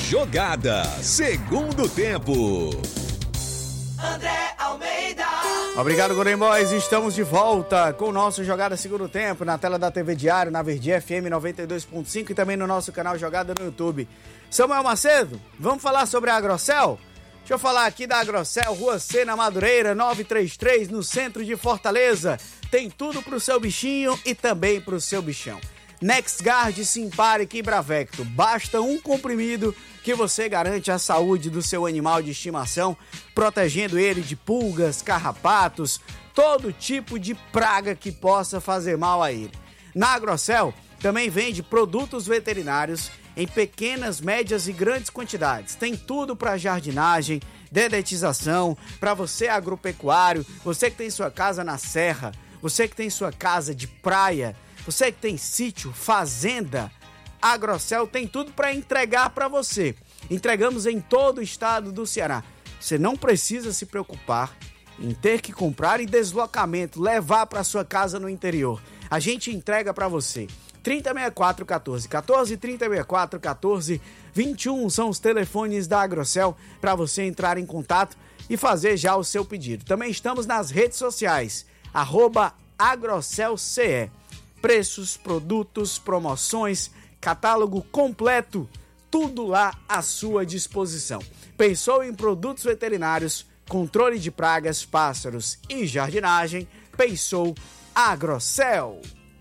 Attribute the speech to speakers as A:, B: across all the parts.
A: Jogada, segundo tempo.
B: André Almeida.
C: Obrigado, Golden Boys. Estamos de volta com o nosso Jogada Segundo Tempo na tela da TV Diário, na Verde FM 92.5 e também no nosso canal Jogada no YouTube. Samuel Macedo, vamos falar sobre a Agrocel? Deixa eu falar aqui da Agrocel, Rua C, na Madureira, 933, no centro de Fortaleza. Tem tudo pro seu bichinho e também pro seu bichão. NexGard, Simparic e Bravecto. Basta um comprimido que você garante a saúde do seu animal de estimação, protegendo ele de pulgas, carrapatos, todo tipo de praga que possa fazer mal a ele. Na Agrocel também vende produtos veterinários em pequenas, médias e grandes quantidades. Tem tudo para jardinagem, dedetização, para você agropecuário, você que tem sua casa na serra, você que tem sua casa de praia, você que tem sítio, fazenda. A Agrocel tem tudo para entregar para você. Entregamos em todo o estado do Ceará. Você não precisa se preocupar em ter que comprar e deslocamento, levar para sua casa no interior. A gente entrega para você. 3064-1414, 3064-1421 são os telefones da Agrocel para você entrar em contato e fazer já o seu pedido. Também estamos nas redes sociais, @AgrocelCE. Preços, produtos, promoções, catálogo completo, tudo lá à sua disposição. Pensou em produtos veterinários, controle de pragas, pássaros e jardinagem? Pensou Agrocel.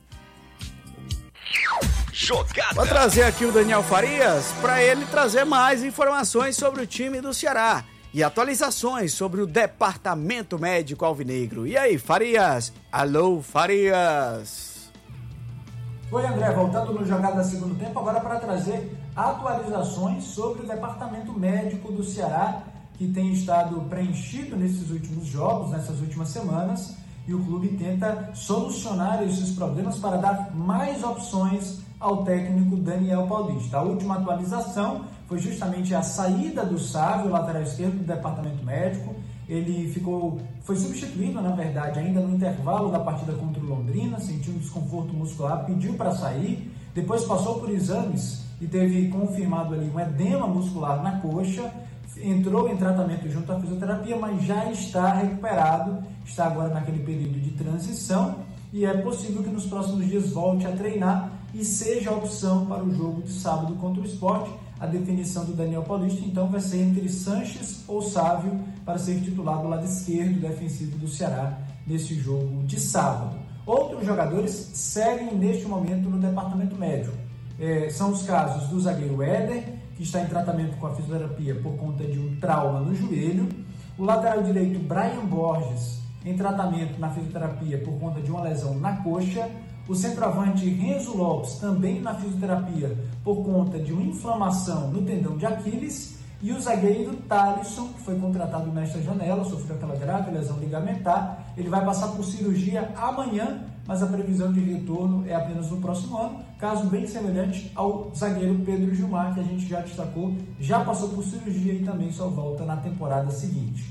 A: Jogada.
C: Vou trazer aqui o Daniel Farias para ele trazer mais informações sobre o time do Ceará e atualizações sobre o departamento médico alvinegro. E aí, Farias? Alô, Farias?
D: Oi, André, voltando no Jogada Segundo Tempo, agora para trazer atualizações sobre o departamento médico do Ceará, que tem estado preenchido nesses últimos jogos, nessas últimas semanas, e o clube tenta solucionar esses problemas para dar mais opções ao técnico Daniel Paulista. A última atualização foi justamente a saída do Sávio, lateral esquerdo do departamento médico. Ele foi substituído, na verdade, ainda no intervalo da partida contra o Londrina, sentiu um desconforto muscular, pediu para sair, depois passou por exames e teve confirmado ali um edema muscular na coxa, entrou em tratamento junto à fisioterapia, mas já está recuperado, está agora naquele período de transição e é possível que nos próximos dias volte a treinar e seja a opção para o jogo de sábado contra o Sport. A definição do Daniel Paulista, então, vai ser entre Sanches ou Sávio para ser titular do lado esquerdo defensivo do Ceará nesse jogo de sábado. Outros jogadores seguem neste momento no departamento médico. São os casos do zagueiro Éder, que está em tratamento com a fisioterapia por conta de um trauma no joelho. O lateral direito Brian Borges, em tratamento na fisioterapia por conta de uma lesão na coxa. O centroavante Renzo Lopes, também na fisioterapia por conta de uma inflamação no tendão de Aquiles. E o zagueiro Thalisson, que foi contratado nesta janela, sofreu aquela grave lesão ligamentar. Ele vai passar por cirurgia amanhã, mas a previsão de retorno é apenas no próximo ano. Caso bem semelhante ao zagueiro Pedro Gilmar, que a gente já destacou, já passou por cirurgia e também só volta na temporada seguinte.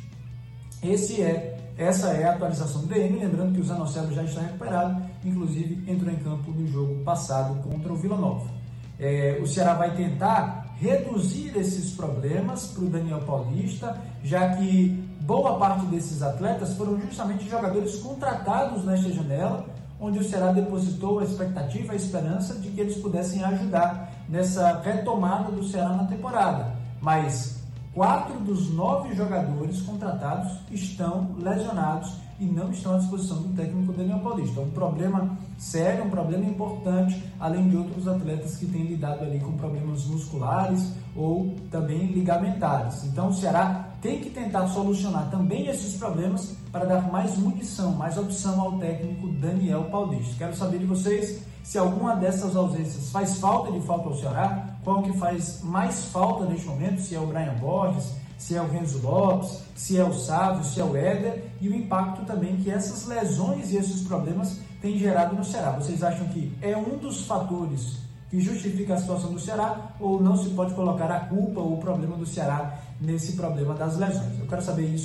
D: Essa é a atualização do DM, lembrando que o Zanocelo já está recuperado, inclusive entrou em campo no jogo passado contra o Vila Nova. O Ceará vai tentar reduzir esses problemas para o Daniel Paulista, já que boa parte desses atletas foram justamente jogadores contratados nesta janela, onde o Ceará depositou a expectativa, a esperança de que eles pudessem ajudar nessa retomada do Ceará na temporada. Mas 4 dos 9 jogadores contratados estão lesionados e não estão à disposição do técnico Daniel Paulista. Um problema sério, um problema importante, além de outros atletas que têm lidado ali com problemas musculares ou também ligamentares. Então o Ceará tem que tentar solucionar também esses problemas para dar mais munição, mais opção ao técnico Daniel Paulista. Quero saber de vocês se alguma dessas ausências faz falta ao Ceará, qual que faz mais falta neste momento, se é o Brian Borges, se é o Renzo Lopes, se é o Sávio, se é o Éder, e o impacto também que essas lesões e esses problemas têm gerado no Ceará. Vocês acham que é um dos fatores que justifica a situação do Ceará ou não se pode colocar a culpa ou o problema do Ceará nesse problema das lesões? Eu quero saber isso